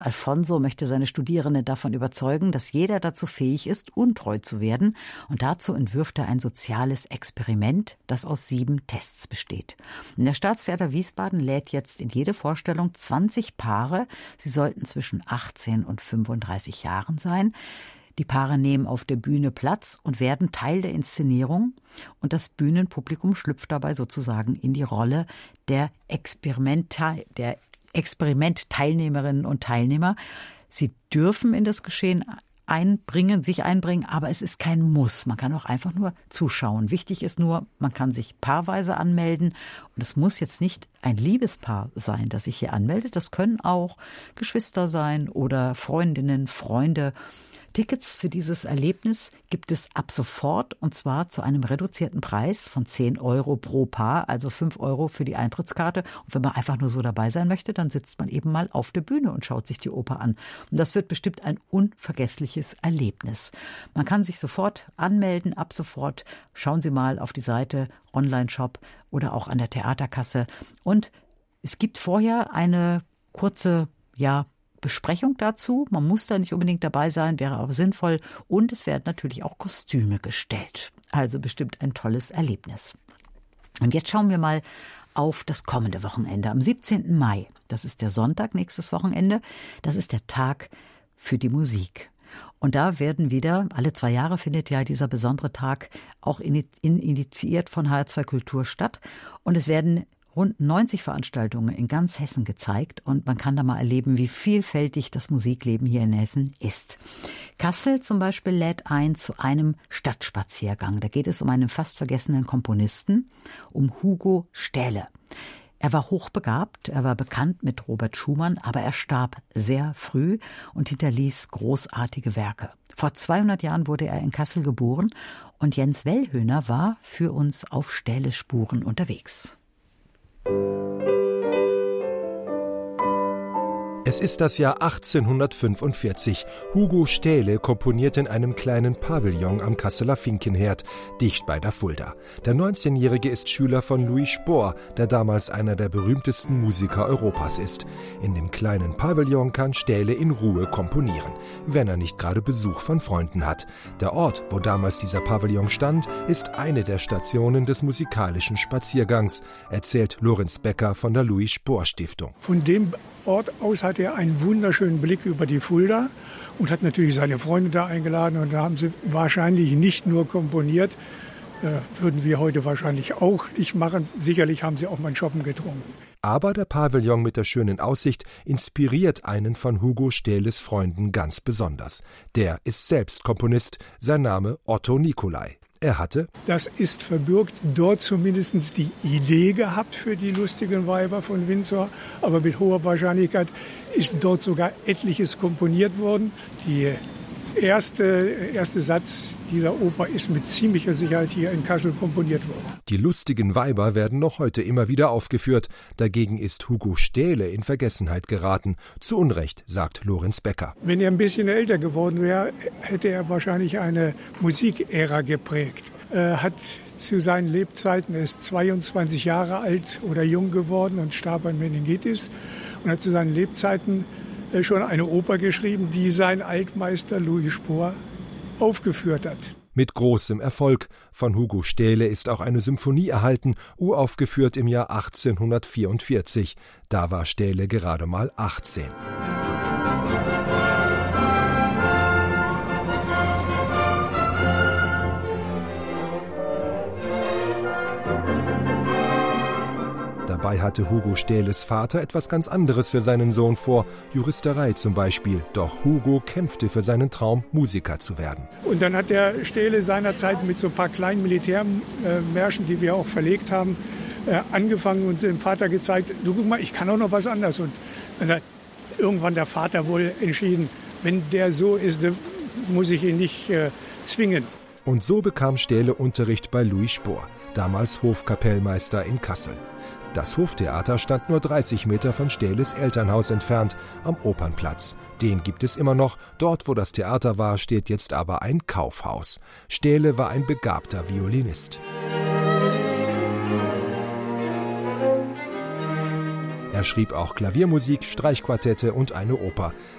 Alfonso möchte seine Studierenden davon überzeugen, dass jeder dazu fähig ist, untreu zu werden. Und dazu entwirft er ein soziales Experiment, das aus 7 Tests besteht. Und der Staatstheater Wiesbaden lädt jetzt in jede Vorstellung 20 Paare. Sie sollten zwischen 18 und 35 Jahren sein. Die Paare nehmen auf der Bühne Platz und werden Teil der Inszenierung. Und das Bühnenpublikum schlüpft dabei sozusagen in die Rolle der Experimentteilnehmerinnen und Teilnehmer. Sie dürfen in das Geschehen sich einbringen, aber es ist kein Muss. Man kann auch einfach nur zuschauen. Wichtig ist nur, man kann sich paarweise anmelden. Und es muss jetzt nicht ein Liebespaar sein, das sich hier anmeldet. Das können auch Geschwister sein oder Freundinnen, Freunde. Tickets für dieses Erlebnis gibt es ab sofort, und zwar zu einem reduzierten Preis von 10 € pro Paar, also 5 € für die Eintrittskarte. Und wenn man einfach nur so dabei sein möchte, dann sitzt man eben mal auf der Bühne und schaut sich die Oper an. Und das wird bestimmt ein unvergessliches Erlebnis. Man kann sich sofort anmelden, ab sofort. Schauen Sie mal auf die Seite, Online-Shop oder auch an der Theaterkasse. Und es gibt vorher eine kurze, Besprechung dazu. Man muss da nicht unbedingt dabei sein, wäre aber sinnvoll. Und es werden natürlich auch Kostüme gestellt. Also bestimmt ein tolles Erlebnis. Und jetzt schauen wir mal auf das kommende Wochenende. Am 17. Mai, das ist der Sonntag, nächstes Wochenende, das ist der Tag für die Musik. Und da werden wieder, alle 2 Jahre findet ja dieser besondere Tag auch initiiert von HR2 Kultur statt. Und es werden rund 90 Veranstaltungen in ganz Hessen gezeigt und man kann da mal erleben, wie vielfältig das Musikleben hier in Hessen ist. Kassel zum Beispiel lädt ein zu einem Stadtspaziergang. Da geht es um einen fast vergessenen Komponisten, um Hugo Stähle. Er war hochbegabt, er war bekannt mit Robert Schumann, aber er starb sehr früh und hinterließ großartige Werke. Vor 200 Jahren wurde er in Kassel geboren und Jens Wellhöhner war für uns auf Stähles Spuren unterwegs. Es ist das Jahr 1845. Hugo Stähle komponiert in einem kleinen Pavillon am Kasseler Finkenherd, dicht bei der Fulda. Der 19-Jährige ist Schüler von Louis Spohr, der damals einer der berühmtesten Musiker Europas ist. In dem kleinen Pavillon kann Stähle in Ruhe komponieren, wenn er nicht gerade Besuch von Freunden hat. Der Ort, wo damals dieser Pavillon stand, ist eine der Stationen des musikalischen Spaziergangs, erzählt Lorenz Becker von der Louis Spohr Stiftung. Von dem Ort aus hat er einen wunderschönen Blick über die Fulda und hat natürlich seine Freunde da eingeladen. Und da haben sie wahrscheinlich nicht nur komponiert, würden wir heute wahrscheinlich auch nicht machen. Sicherlich haben sie auch mal einen Schoppen getrunken. Aber der Pavillon mit der schönen Aussicht inspiriert einen von Hugo Stähles Freunden ganz besonders. Der ist selbst Komponist, sein Name Otto Nicolai. Er hatte, das ist verbürgt, dort zumindest die Idee gehabt für die lustigen Weiber von Windsor. Aber mit hoher Wahrscheinlichkeit ist dort sogar etliches komponiert worden. Die erste Satz dieser Oper ist mit ziemlicher Sicherheit hier in Kassel komponiert worden. Die lustigen Weiber werden noch heute immer wieder aufgeführt. Dagegen ist Hugo Stähle in Vergessenheit geraten. Zu Unrecht, sagt Lorenz Becker. Wenn er ein bisschen älter geworden wäre, hätte er wahrscheinlich eine Musikära geprägt. Hat zu seinen Lebzeiten, er ist 22 Jahre alt oder jung geworden und starb an Meningitis und hat zu seinen Lebzeiten schon eine Oper geschrieben, die sein Altmeister Louis Spohr aufgeführt hat. Mit großem Erfolg. Von Hugo Stähle ist auch eine Symphonie erhalten, uraufgeführt im Jahr 1844. Da war Stähle gerade mal 18. Dabei hatte Hugo Stähles Vater etwas ganz anderes für seinen Sohn vor, Juristerei zum Beispiel. Doch Hugo kämpfte für seinen Traum, Musiker zu werden. Und dann hat der Stähle seinerzeit mit so ein paar kleinen Militärmärschen, die wir auch verlegt haben, angefangen und dem Vater gezeigt, du guck mal, ich kann auch noch was anderes. Und dann hat irgendwann der Vater wohl entschieden, wenn der so ist, dann muss ich ihn nicht zwingen. Und so bekam Stähle Unterricht bei Louis Spohr, damals Hofkapellmeister in Kassel. Das Hoftheater stand nur 30 Meter von Stähles Elternhaus entfernt, am Opernplatz. Den gibt es immer noch. Dort, wo das Theater war, steht jetzt aber ein Kaufhaus. Stähle war ein begabter Violinist. Er schrieb auch Klaviermusik, Streichquartette und eine Oper.